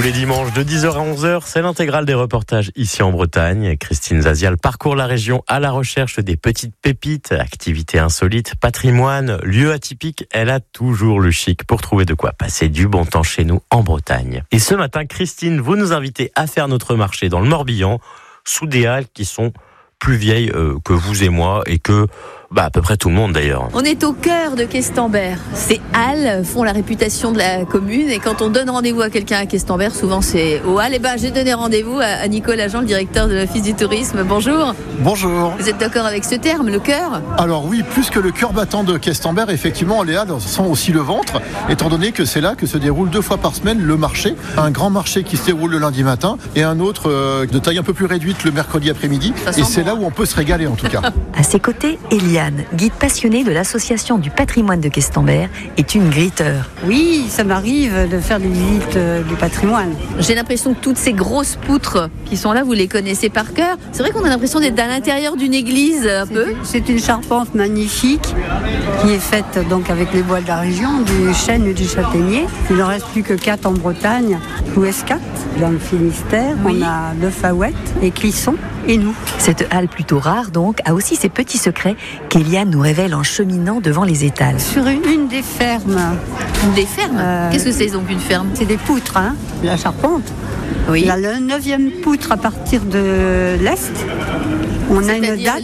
les dimanches de 10h à 11h, c'est l'intégrale des reportages ici en Bretagne. Christine Zazial parcourt la région à la recherche des petites pépites, activités insolites, patrimoine, lieux atypiques. Elle a toujours le chic pour trouver de quoi passer du bon temps chez nous en Bretagne. Et ce matin, Christine, vous nous invitez à faire notre marché dans le Morbihan, sous des halles qui sont plus vieilles que vous et moi et que à peu près tout le monde d'ailleurs. On est au cœur de Questembert. Ces halles font la réputation de la commune et quand on donne rendez-vous à quelqu'un à Questembert, souvent c'est aux halles. Et j'ai donné rendez-vous à Nicolas Jean, le directeur de l'Office du tourisme. Bonjour. Bonjour. Vous êtes d'accord avec ce terme, le cœur ? Alors oui, plus que le cœur battant de Questembert, effectivement, les halles sont aussi le ventre, étant donné que c'est là que se déroule 2 fois par semaine le marché. Un grand marché qui se déroule le lundi matin et un autre de taille un peu plus réduite le mercredi après-midi. Et c'est là où on peut se régaler en tout cas. À ses côtés, Eliane, guide passionnée de l'association du patrimoine de Questembert, est une gritteur. Oui, ça m'arrive de faire des visites du patrimoine. J'ai l'impression que toutes ces grosses poutres qui sont là, vous les connaissez par cœur. C'est vrai qu'on a l'impression d'être à l'intérieur d'une église un peu. C'est une charpente magnifique qui est faite donc avec les bois de la région, du chêne et du châtaignier. Il n'en reste plus que 4 en Bretagne, Ouescat, dans le Finistère. Oui. On a Le Faouette et Clisson et nous. Cette halle plutôt rare donc a aussi ses petits secrets qu'Eliane nous révèle en cheminant devant les étals. Sur une des fermes. Une des fermes Qu'est-ce que c'est donc une ferme ? C'est des poutres, la charpente. Oui. Il y a le 9e poutre à partir de l'Est. On a une date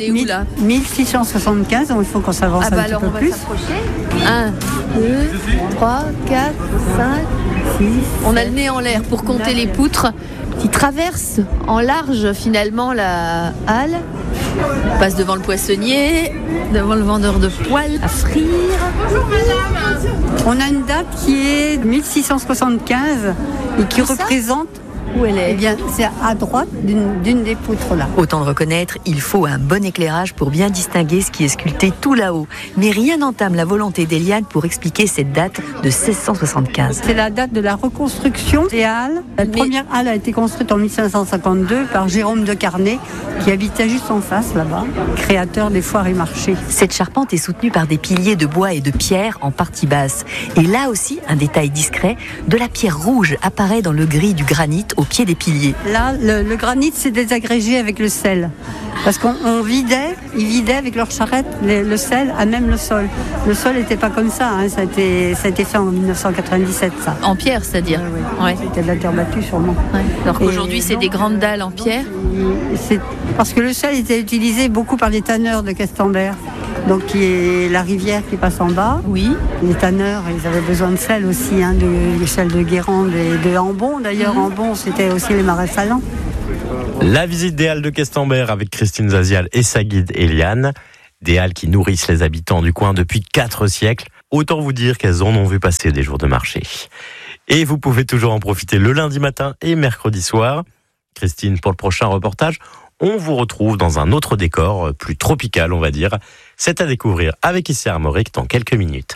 1675, donc il faut qu'on s'avance un petit peu plus. 1, 2, 3, 4, 5, 6. On a le nez en l'air pour compter les poutres qui traversent en large finalement la halle. On passe devant le poissonnier, devant le vendeur de poêles à frire. Bonjour madame. On a une date qui est 1675 et qui représente... Où elle est ? Eh bien, c'est à droite d'une des poutres là. Autant de reconnaître, il faut un bon éclairage pour bien distinguer ce qui est sculpté tout là-haut. Mais rien n'entame la volonté d'Eliane pour expliquer cette date de 1675. C'est la date de la reconstruction des halles. La première halle a été construite en 1552 par Jérôme de Carnet, qui habitait juste en face là-bas, créateur des foires et marchés. Cette charpente est soutenue par des piliers de bois et de pierre en partie basse. Et là aussi, un détail discret, de la pierre rouge apparaît dans le gris du granit au pied des piliers. Là, le granit s'est désagrégé avec le sel. Parce ils vidaient avec leur charrette le sel à même le sol. Le sol n'était pas comme ça, ça a été fait en 1997 ça. En pierre, c'est-à-dire Oui. Ouais. C'était de la terre battue sûrement. Ouais. Alors qu'aujourd'hui c'est des grandes dalles en pierre. C'est parce que le sel était utilisé beaucoup par les tanneurs de Questembert. Donc qui est la rivière qui passe en bas. Oui. Les tanneurs, ils avaient besoin de sel aussi, de sel de Guérande et de Ambon. D'ailleurs, Ambon, c'était aussi les marais salants. La visite des halles de Questembert avec Christine Zazial et sa guide Eliane. Des halles qui nourrissent les habitants du coin depuis 4 siècles. Autant vous dire qu'elles en ont vu passer des jours de marché. Et vous pouvez toujours en profiter le lundi matin et mercredi soir. Christine, pour le prochain reportage, on vous retrouve dans un autre décor, plus tropical on va dire. C'est à découvrir avec Ici Armorique dans quelques minutes.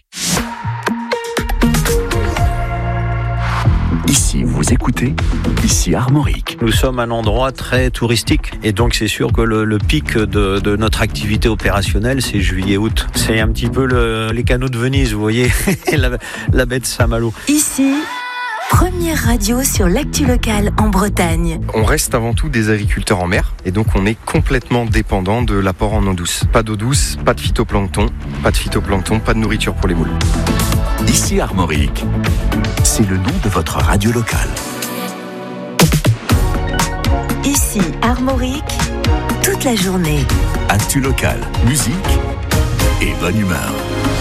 Ici, vous écoutez, Ici Armorique. Nous sommes un endroit très touristique et donc c'est sûr que le pic de notre activité opérationnelle, c'est juillet-août. C'est un petit peu les canaux de Venise, vous voyez, la baie de Saint-Malo. Ici, première radio sur l'actu locale en Bretagne. On reste avant tout des agriculteurs en mer et donc on est complètement dépendant de l'apport en eau douce. Pas d'eau douce, pas de phytoplancton, pas de nourriture pour les moules. Ici Armorique, c'est le nom de votre radio locale. Ici Armorique, toute la journée. Actu locale, musique et bonne humeur.